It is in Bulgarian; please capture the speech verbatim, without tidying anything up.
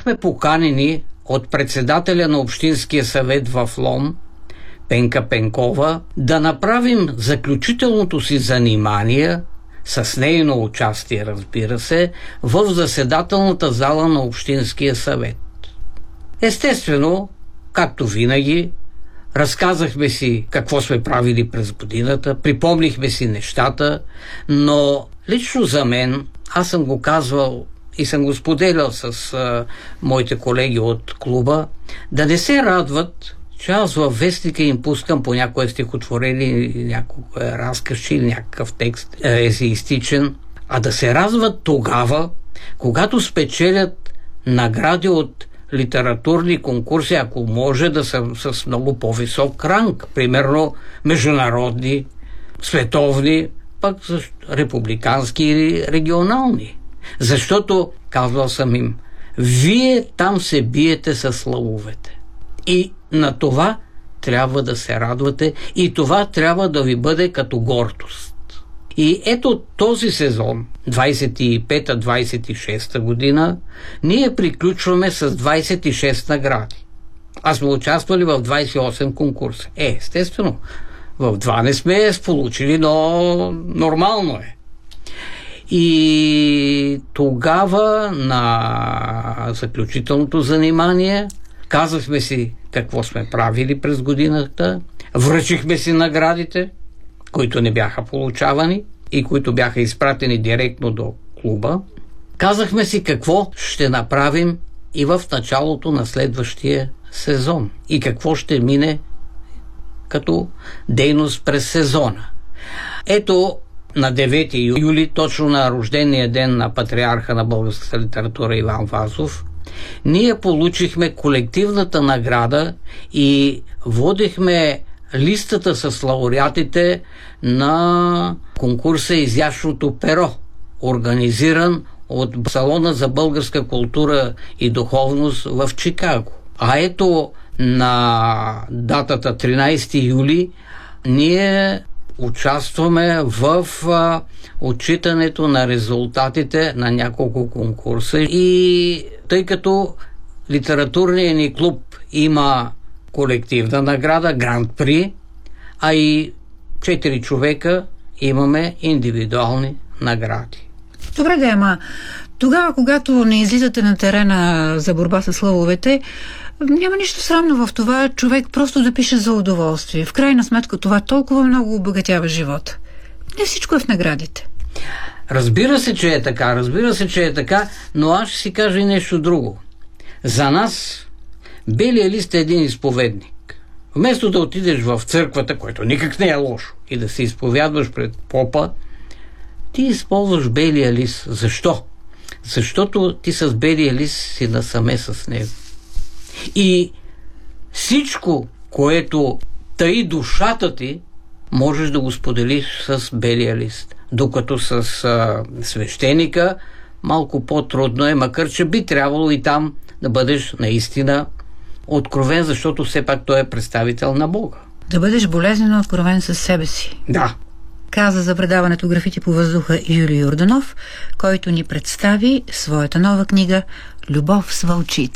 бяхме поканени от председателя на Общинския съвет в Лом, Пенка Пенкова, да направим заключителното си занимание, с нейно участие, разбира се, в заседателната зала на Общинския съвет. Естествено, както винаги, разказахме си какво сме правили през годината, припомнихме си нещата, но лично за мен, аз съм го казвал и съм го споделял с а, моите колеги от клуба, да не се радват, че аз във вестника им пускам по някое стихотворение, някакъв разказ или някакъв текст е, есеистичен, а да се радват тогава, когато спечелят награди от литературни конкурси, ако може да са с много по-висок ранг, примерно международни, световни, пък републикански или регионални. Защото, казвал съм им, вие там се биете с лъвовете. И на това трябва да се радвате и това трябва да ви бъде като гордост. И ето този сезон, двайсет и пета двайсет и шеста година, ние приключваме с двайсет и шест награди. Аз сме участвали в двайсет и осем конкурса. Е, естествено, в два не сме сполучили, но нормално е. И тогава на заключителното занимание казахме си какво сме правили през годината, връчихме си наградите, които не бяха получавани и които бяха изпратени директно до клуба. Казахме си какво ще направим и в началото на следващия сезон и какво ще мине като дейност през сезона. Ето, на девети юли, точно на рождения ден на патриарха на българската литература Иван Вазов, ние получихме колективната награда и водихме листата с лауреатите на конкурса Изящното перо, организиран от Салона за българска култура и духовност в Чикаго. А ето на датата тринайсети юли ние участваме в а, отчитането на резултатите на няколко конкурса и тъй като литературният ни клуб има колективна награда, Гранд-при, а и четири човека имаме индивидуални награди. Добре, да, ама тогава, когато не излизате на терена за борба с лъвовете, няма нищо срамно в това човек просто да пише за удоволствие. В крайна сметка това толкова много обогатява живота. Не всичко е в наградите. Разбира се, че е така, разбира се, че е така, но аз ще си кажа и нещо друго. За нас белия лист е един изповедник. Вместо да отидеш в църквата, което никак не е лошо, и да се изповядваш пред попа, ти използваш белия лист. Защо? Защото ти с белия лист си насаме с него. И всичко, което таи душата ти, можеш да го споделиш с белия лист. Докато с а, свещеника малко по-трудно е, макар че би трябвало и там да бъдеш наистина откровен, защото все пак той е представител на Бога. Да бъдеш болезнено откровен със себе си. Да. Каза за предаването Графити по въздуха Юрий Йорданов, който ни представи своята нова книга «Любов с вълчица».